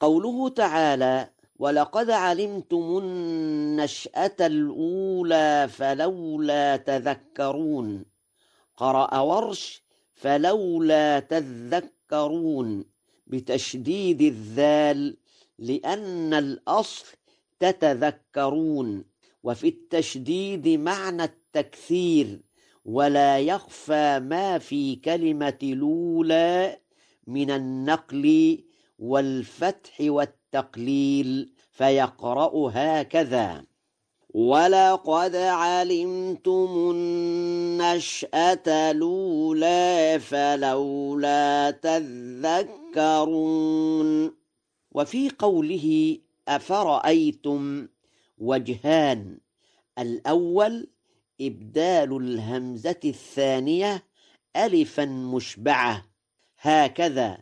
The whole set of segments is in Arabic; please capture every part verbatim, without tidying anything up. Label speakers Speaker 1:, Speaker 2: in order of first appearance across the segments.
Speaker 1: قوله تعالى: ولقد علمتم النشأة الأولى فلولا تذكرون. قرأ ورش: فلولا تذكرون بتشديد الذال، لأن الأصل تتذكرون، وفي التشديد معنى التكثير، ولا يخفى ما في كلمة لولا من النقل والفتح والتقليل، فيقرأ هكذا: ولقد علمتم النشأة الأولى فلولا تذكرون. وفي قوله أفرأيتم وجهان: الأول إبدال الهمزة الثانية ألفا مشبعة، هكذا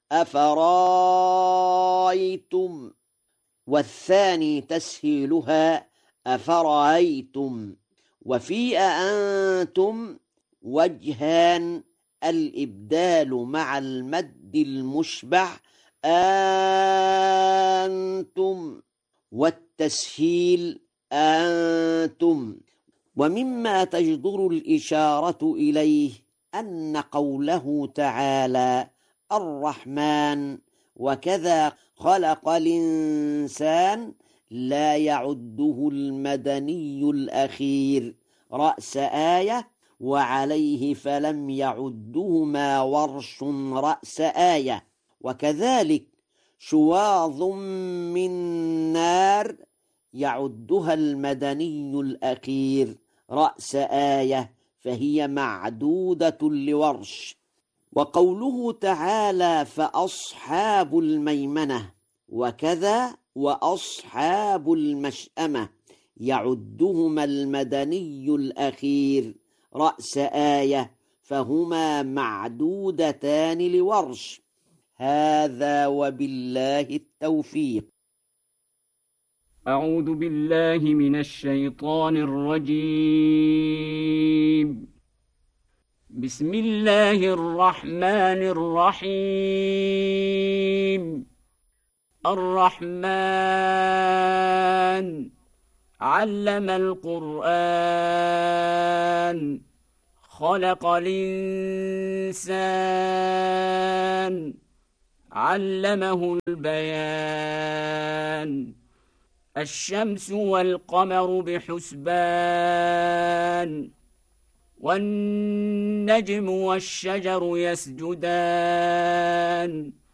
Speaker 1: أفرأيتم، والثاني تسهيلها أفرأيتم. وفي أأنتم وجهان: الإبدال مع المد المشبع أنتم، والتسهيل أنتم. ومما تجدر الإشارة إليه أن قوله تعالى الرحمن وكذا خلق الإنسان لا يعده المدني الأخير رأس آية، وعليه فلم يعدهما ورش رأس آية. وكذلك شواظ من نار يعدها المدني الأخير رأس آية، فهي معدودة لورش. وقوله تعالى فأصحاب الميمنة وكذا وأصحاب المشأمة يعدهما المدني الأخير رأس آية، فهما معدودتان لورش. هذا وبالله التوفيق.
Speaker 2: أعوذ بالله من الشيطان الرجيم. بسم الله الرحمن الرحيم. الرحمن علم القرآن، خلق الإنسان، علمه البيان. الشمس والقمر بحسبان، والنجم والشجر يسجدان،